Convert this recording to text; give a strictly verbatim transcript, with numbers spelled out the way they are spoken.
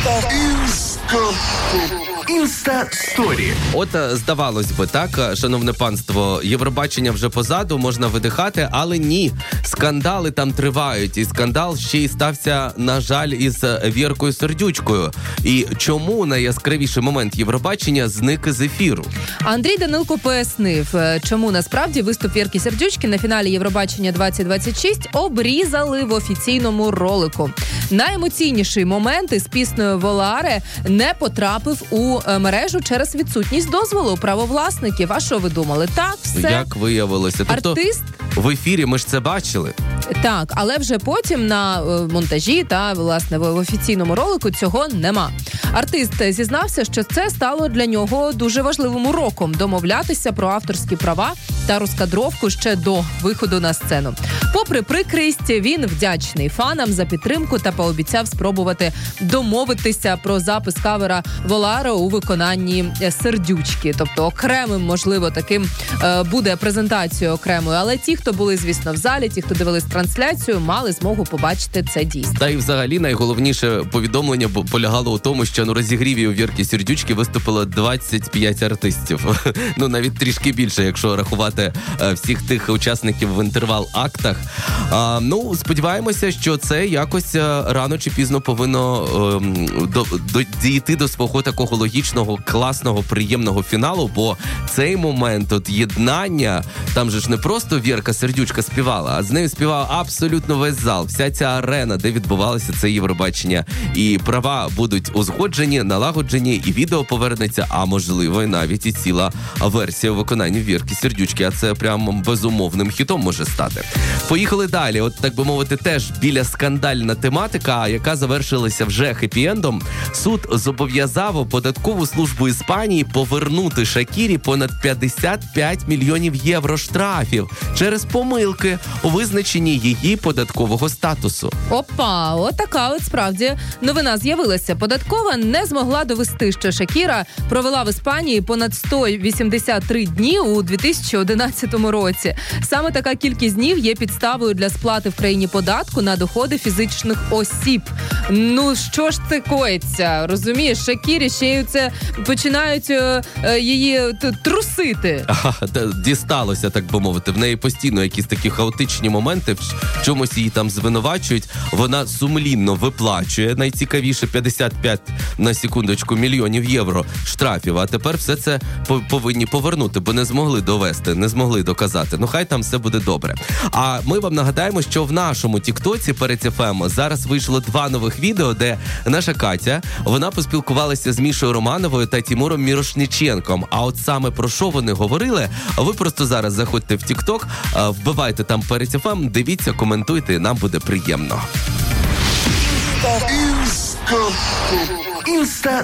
Інста-сторі. От, здавалось би, так, шановне панство, Євробачення вже позаду, можна видихати, але ні. Скандали там тривають, і скандал ще й стався, на жаль, із Віркою Сердючкою. І чому найяскравіший момент Євробачення зник із ефіру? Андрій Данилко пояснив, чому насправді виступ Вірки Сердючки на фіналі Євробачення двадцять двадцять шість обрізали в офіційному ролику. Найемоційніший момент із піснею «Воларе» не потрапив у мережу через відсутність дозволу правовласників. А що ви думали? Так, все. Як виявилося? Тобто артист... в ефірі ми ж це бачили. Так, але вже потім на монтажі та, власне, в офіційному ролику цього нема. Артист зізнався, що це стало для нього дуже важливим уроком – домовлятися про авторські права та розкадровку ще до виходу на сцену. Попри прикрість, він вдячний фанам за підтримку та пообіцяв спробувати домовитися про запис кавера «Воларе» у виконанні Сердючки. Тобто окремим, можливо, таким е, буде презентацією окремою. Але ті, хто були, звісно, в залі, ті, хто дивились трансляцію, мали змогу побачити це дійсно. Та й взагалі найголовніше повідомлення полягало у тому, що на розігріві у Вірки Сердючки виступило двадцять п'ять артистів. Ну, навіть трішки більше, якщо рахувати е, всіх тих учасників в інтервал-актах. А, ну, сподіваємося, що це якось е, рано чи пізно повинно е, до, до, дійти до свого такого логічного, класного, приємного фіналу, бо цей момент от єднання, там же ж не просто Вірка Сердючка співала, а з нею співав абсолютно весь зал, вся ця арена, де відбувалося це Євробачення. І права будуть узгоджені, налагоджені, і відео повернеться, а можливо, і навіть і ціла версія у виконанні Вірки Сердючки, а це прям безумовним хітом може стати. Поїхали далі. От, так би мовити, теж біля скандальна тематика, яка завершилася вже хеппі-ендом. Суд зобов'язав податкову службу Іспанії повернути Шакірі понад п'ятдесят п'ять мільйонів євро штрафів через помилки у визначенні її податкового статусу. Опа, от така от справді новина з'явилася. Податкова не змогла довести, що Шакіра провела в Іспанії понад сто вісімдесят три дні у дві тисячі одинадцятому році. Саме така кількість днів є підставою для сплати в країні податку на доходи фізичних осіб. Ну, що ж це коїться? Розумієш, Шакірі ще й це починають е, е, її трусити. Ага, дісталося, так би мовити. В неї постійно якісь такі хаотичні моменти, в чомусь її там звинувачують. Вона сумлінно виплачує, найцікавіше, п'ятдесят п'ять, на секундочку, мільйонів євро штрафів. А тепер все це повинні повернути, бо не змогли довести, не змогли доказати. Ну, хай там все буде добре. А ми вам нагадаємо, що в нашому тіктоці перед еф ем зараз вийшло два нових відео, де наша Катя, вона поспілкувалася з Мішою Романовою та Тімуром Мірошниченком. А от саме про що вони говорили, ви просто зараз заходьте в тікток, вбивайте там перед еф ем, дивіться, коментуйте, нам буде приємно. Інста